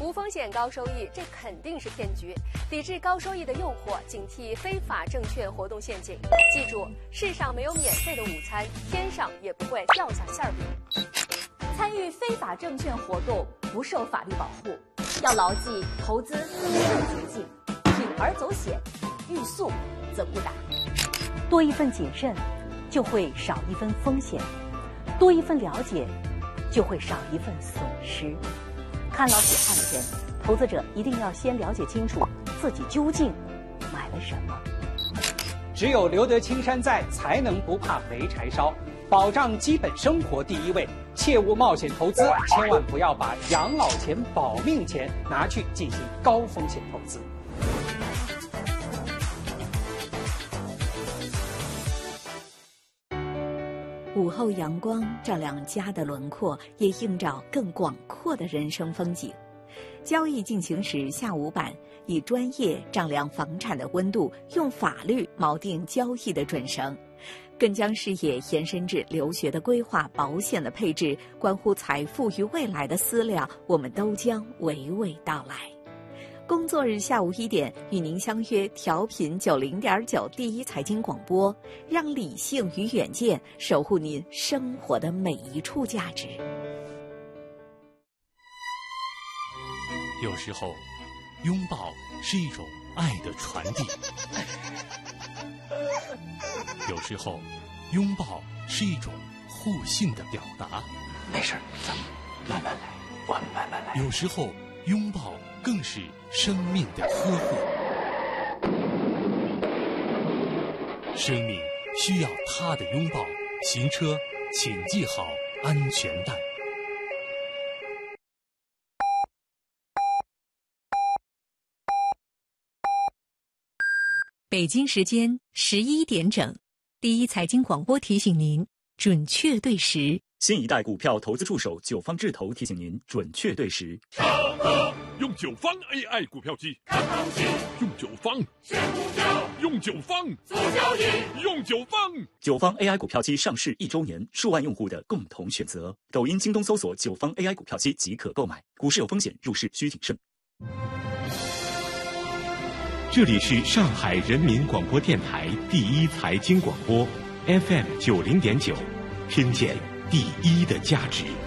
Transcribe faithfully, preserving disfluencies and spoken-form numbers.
无风险高收益，这肯定是骗局。抵制高收益的诱惑，警惕非法证券活动陷阱。记住，世上没有免费的午餐，天上也不会掉下馅饼。 参与非法证券活动不受法律保护，要牢记投资没有捷径，铤而走险，欲速则不达。 多一份谨慎，就会少一分风险；多一份了解，就会少一份损失。看牢血汗钱，投资者一定要先了解清楚自己究竟买了什么。 只有留得青山在，才能不怕没柴烧。保障基本生活第一位，切勿冒险投资，千万不要把养老钱、保命钱拿去进行高风险投资。 午后阳光照亮家的轮廓，也映照更广阔的人生风景。交易进行时下午版，以专业丈量房产的温度，用法律锚定交易的准绳。更将视野延伸至留学的规划、保险的配置，关乎财富与未来的思量，我们都将娓娓道来。工作日下午一点，与您相约调频九零点九第一财经广播，让理性与远见守护您生活的每一处价值。 有时候，拥抱是一种爱的传递。有时候，拥抱是一种互信的表达。 没事，咱们慢慢来，我们慢慢来。 有时候，拥抱更是生命的呵护。生命需要他的拥抱。行车，请系好安全带。 北京时间十一点整，第一财经广播提醒您准确对时。 新一代股票投资助手九方智投提醒您准确对时。 超哥用九方 A I 股票机看行情，用九方选股票，用九方做交易，用九方。 九方 A I 股票机上市一周年，数万用户的共同选择。抖音、京东搜索九方 A I 股票机即可购买。股市有风险，入市需谨慎。 这里是上海人民广播电台第一财经广播 F M 九零点九，听见第一的价值。